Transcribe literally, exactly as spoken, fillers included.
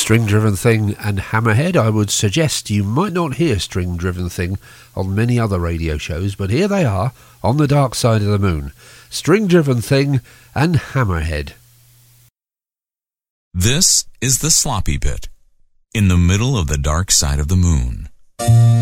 String Driven Thing and Hammerhead. I would suggest you might not hear String Driven Thing on many other radio shows, but here they are on the dark side of the moon. String Driven Thing and Hammerhead. This is the sloppy bit in the middle of the dark side of the moon.